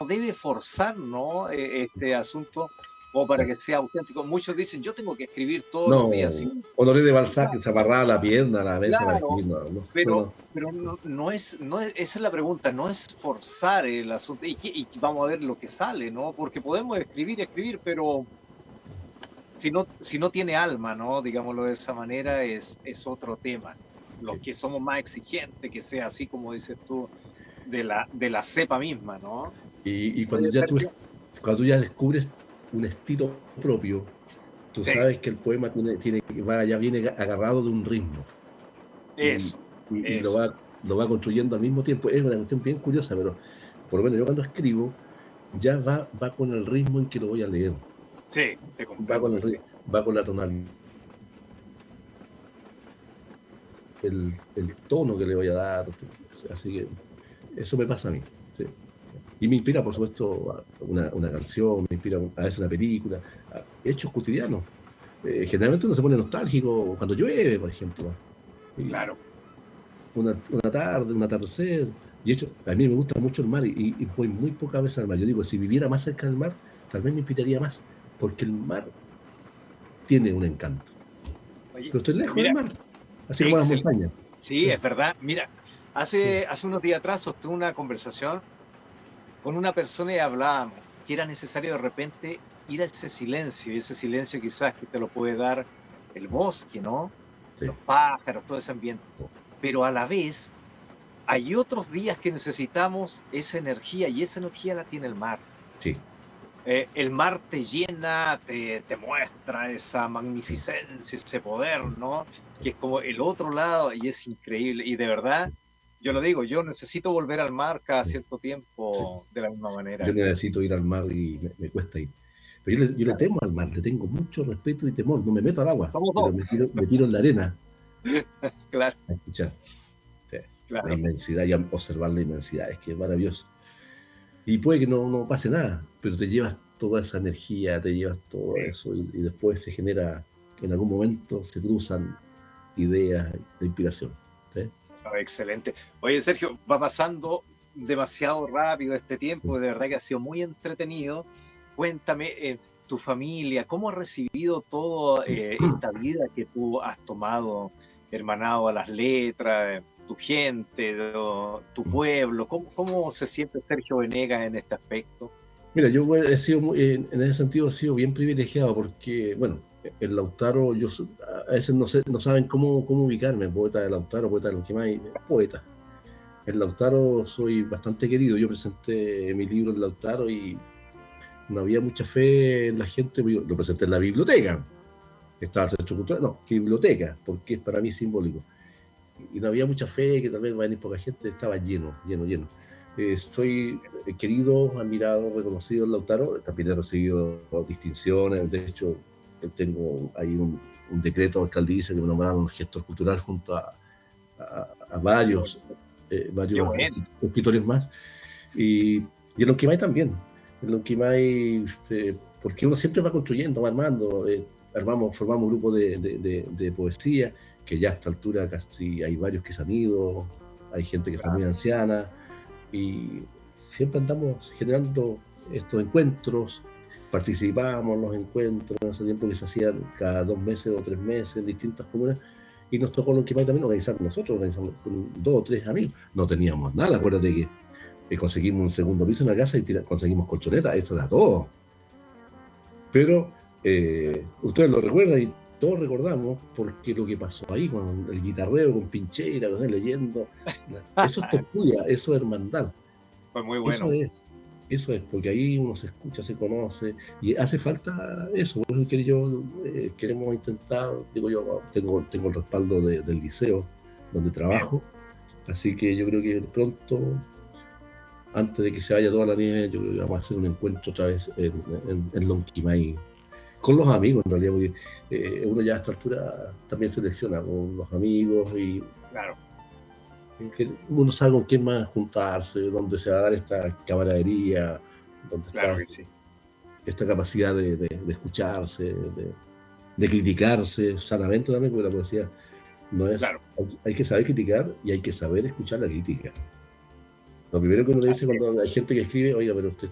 debe forzar, ¿no? Este asunto o para que sea auténtico. Muchos dicen, yo tengo que escribir todos los días. No, ¿Sí? Honoré de Balzac que se amarraba la pierna a la mesa para Claro, escribir. No, no, no, pero, no. pero esa es la pregunta, no es forzar el asunto. Y vamos a ver lo que sale, ¿no? Porque podemos escribir, pero si no tiene alma, ¿no? Digámoslo de esa manera, es otro tema. Los Sí. que somos más exigentes, que sea así como dices tú, de la cepa misma, ¿no? Y Oye, Sergio, cuando tú ya descubres un estilo propio, tú sí, sabes que el poema ya viene agarrado de un ritmo y, eso, y eso. lo va construyendo al mismo tiempo. Es una cuestión bien curiosa, pero por lo menos yo cuando escribo ya va con el ritmo en que lo voy a leer, Sí, te va comprendo con perfecto. va con la tonalidad, el tono que le voy a dar. Así que eso me pasa a mí. Sí. Y me inspira, por supuesto, una canción, me inspira a veces una película, hechos cotidianos. Generalmente uno se pone nostálgico cuando llueve, por ejemplo. Y Claro. una tarde, un atardecer. Y de hecho, a mí me gusta mucho el mar y voy muy pocas veces al mar. Yo digo, si viviera más cerca del mar, tal vez me inspiraría más, porque el mar tiene un encanto. Oye, Pero estoy lejos del mira, mar, así como las excelente. montañas. Sí, Sí, es verdad. Mira, sí. hace unos días atrás sostuve una conversación con una persona y hablábamos que era necesario de repente ir a ese silencio, y ese silencio quizás que te lo puede dar el bosque, ¿no? Sí. Los pájaros, todo ese ambiente. Pero a la vez hay otros días que necesitamos esa energía y esa energía la tiene el mar. Sí. El mar te llena, te muestra esa magnificencia, ese poder, ¿no? Que es como el otro lado y es increíble. Y de verdad, yo lo digo, yo necesito volver al mar cada Sí. cierto Sí. tiempo de la misma Yo manera. necesito ir al mar y me cuesta ir. Pero yo le Claro, temo al mar, le tengo mucho respeto y temor. No me meto al agua, somos dos, pero me tiro en la arena claro, a escuchar. Sí, la claro. inmensidad y a observar la inmensidad, es que es maravilloso. Y puede que no pase nada, pero te llevas toda esa energía, te llevas todo Sí, eso y después se genera, en algún momento se cruzan ideas de inspiración. ¿Sí? excelente. Oye, Sergio, va pasando demasiado rápido este tiempo, de verdad que ha sido muy entretenido. Cuéntame, tu familia, ¿cómo ha recibido toda esta vida que tú has tomado, hermanado a las letras, tu gente, tu pueblo? ¿Cómo se siente Sergio Venegas en este aspecto? Mira, yo he sido en ese sentido he sido bien privilegiado porque, bueno, el Lautaro, a veces no saben cómo ubicarme, poeta de Lautaro, poeta de Lonquimay, poeta. En Lautaro soy bastante querido, yo presenté mi libro en Lautaro y no había mucha fe en la gente, lo presenté en la biblioteca, estaba el Centro Cultural, no, ¿qué biblioteca? Porque es para mí simbólico. Y no había mucha fe, que tal vez va a venir poca gente, estaba lleno, lleno, lleno. Soy querido, admirado, reconocido en Lautaro, también he recibido distinciones, de hecho tengo ahí un decreto alcaldicio que me nombraron gestor cultural junto a varios, Qué varios bueno, escritores más, y en Lonquimay también, en Lonquimay, porque uno siempre va construyendo, va armando, formamos un grupo de poesía, que ya a esta altura casi hay varios que se han ido, hay gente que está muy claro. anciana, y siempre andamos generando estos encuentros, participábamos en los encuentros en ese tiempo que se hacían cada 2 meses o 3 meses en distintas comunas, y nos tocó lo que más también organizar nosotros, organizamos con 2 o 3 amigos. No teníamos nada, acuérdate que conseguimos un segundo piso en la casa y conseguimos colchonetas, eso era todo. Pero ustedes lo recuerdan y todos recordamos porque lo que pasó ahí con el guitarreo, con Pincheira, con él leyendo, eso es tertulia, eso es hermandad, Fue muy eso bueno. es, eso es, porque ahí uno se escucha, se conoce y hace falta eso. Por eso queremos intentar, digo yo, tengo el respaldo del liceo donde Bien, trabajo, así que yo creo que pronto, antes de que se vaya toda la nieve, yo creo que vamos a hacer un encuentro otra vez en Lonquimay con los amigos, en realidad, porque uno ya a esta altura también selecciona con los amigos y claro, que uno sabe con quién más juntarse, dónde se va a dar esta camaradería, dónde claro está que sí. esta capacidad de escucharse, de criticarse sanamente también, porque la poesía no es. Claro, Hay que saber criticar y hay que saber escuchar la crítica. Lo primero que uno le dice así es. cuando hay gente que escribe, oiga, pero usted